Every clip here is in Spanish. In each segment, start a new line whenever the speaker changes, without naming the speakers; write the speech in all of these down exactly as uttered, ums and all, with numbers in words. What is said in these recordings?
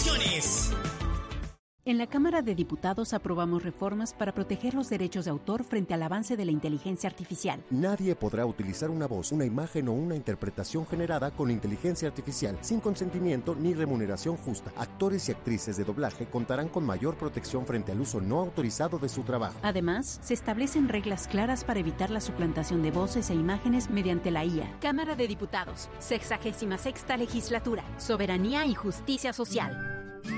restricciones.
En la Cámara de Diputados aprobamos reformas para proteger los derechos de autor frente al avance de la inteligencia artificial.
Nadie podrá utilizar una voz, una imagen o una interpretación generada con inteligencia artificial sin consentimiento ni remuneración justa. Actores y actrices de doblaje contarán con mayor protección frente al uso no autorizado de su trabajo.
Además, se establecen reglas claras para evitar la suplantación de voces e imágenes mediante la I A. Cámara de Diputados, sexagésima sexta legislatura, soberanía y justicia social.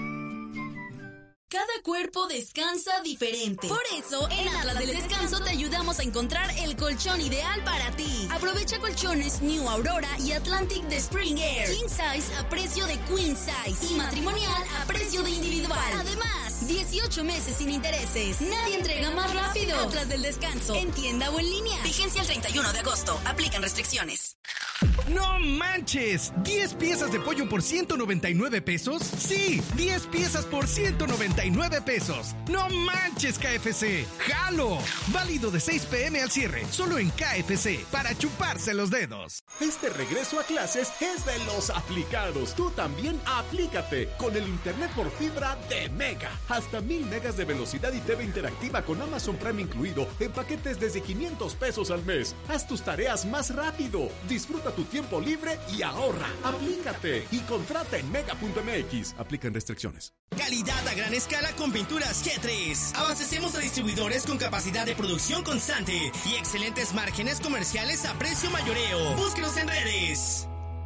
Cada cuerpo descansa diferente. Por eso, en Atlas del Descanso te ayudamos a encontrar el colchón ideal para ti. Aprovecha colchones New Aurora y Atlantic de Spring Air. King Size a precio de Queen Size y matrimonial a precio de individual. Además, dieciocho meses sin intereses. Nadie entrega más rápido. Atlas del Descanso, en tienda o en línea. Vigencia el treinta y uno de agosto. Aplican restricciones.
¡No manches! ¿diez piezas de pollo por ciento noventa y nueve pesos? ¡Sí! ¡diez piezas por ciento noventa y nueve pesos! ¡No manches, K F C! ¡Jalo! Válido de seis pm al cierre, solo en K F C, para chuparse los dedos.
Este regreso a clases es de los aplicados. Tú también aplícate con el internet por fibra de Mega. Hasta mil megas de velocidad y T V interactiva con Amazon Prime incluido en paquetes desde quinientos pesos al mes. Haz tus tareas más rápido. Disfruta tu tiempo libre y ahorra. Aplícate y contrata en mega punto m x. Aplican restricciones.
Calidad a gran escala con pinturas G tres. Abastecemos a distribuidores con capacidad de producción constante y excelentes márgenes comerciales a precio mayoreo. Búsquenos en redes.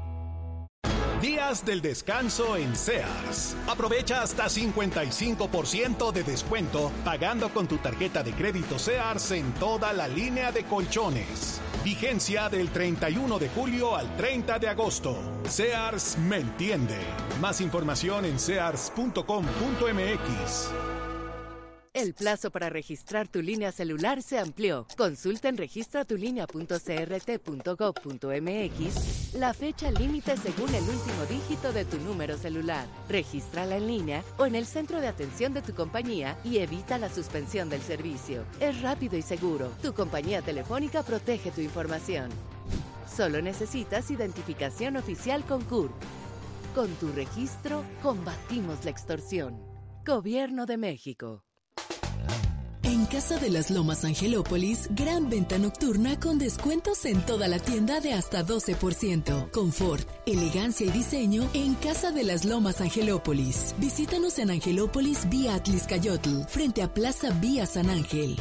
Días del descanso en Sears. Aprovecha hasta cincuenta y cinco por ciento de descuento pagando con tu tarjeta de crédito Sears en toda la línea de colchones. Vigencia del treinta y uno de julio al treinta de agosto. Sears me entiende. Más información en sears punto com punto m x.
El plazo para registrar tu línea celular se amplió. Consulta en registra tu línea punto c r t punto gov punto m x la fecha límite según el último dígito de tu número celular. Regístrala en línea o en el centro de atención de tu compañía y evita la suspensión del servicio. Es rápido y seguro. Tu compañía telefónica protege tu información. Solo necesitas identificación oficial con C U R P. Con tu registro, combatimos la extorsión. Gobierno de México.
En Casa de las Lomas Angelópolis, gran venta nocturna con descuentos en toda la tienda de hasta doce por ciento. Confort, elegancia y diseño en Casa de las Lomas Angelópolis. Visítanos en Angelópolis vía Atliscayotl, frente a Plaza Vía San Ángel.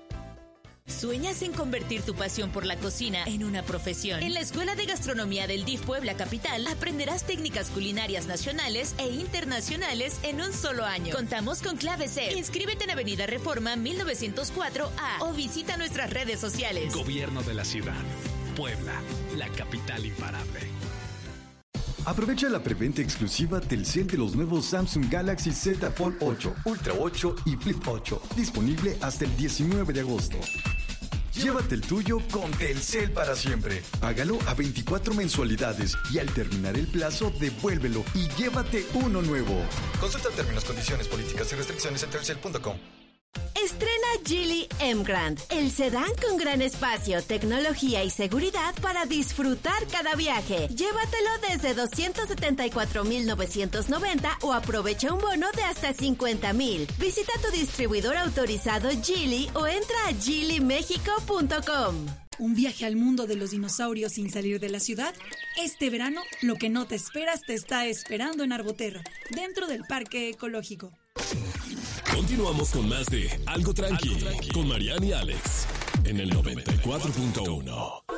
¿Sueñas en convertir tu pasión por la cocina en una profesión? En la Escuela de Gastronomía del D I F Puebla Capital aprenderás técnicas culinarias nacionales e internacionales en un solo año. Contamos con Clave C. Inscríbete en Avenida Reforma mil novecientos cuatro A o visita nuestras redes sociales.
Gobierno de la Ciudad. Puebla, la capital imparable.
Aprovecha la preventa exclusiva Telcel de los nuevos Samsung Galaxy Z Fold ocho, Ultra ocho y Flip ocho. Disponible hasta el diecinueve de agosto. Llévate el tuyo con Telcel para siempre. Págalo a veinticuatro mensualidades y al terminar el plazo, devuélvelo y llévate uno nuevo.
Consulta términos, condiciones, políticas y restricciones en telcel punto com.
Estrena Geely M-Grand, el sedán con gran espacio, tecnología y seguridad para disfrutar cada viaje. Llévatelo desde doscientos setenta y cuatro mil novecientos noventa o aprovecha un bono de hasta cincuenta mil. Visita tu distribuidor autorizado Geely o entra a geely mexico punto com.
¿Un viaje al mundo de los dinosaurios sin salir de la ciudad? Este verano, lo que no te esperas te está esperando en Arboterra, dentro del Parque Ecológico.
Continuamos con más de Algo Tranqui, con Mariana y Alex en el noventa y cuatro punto uno.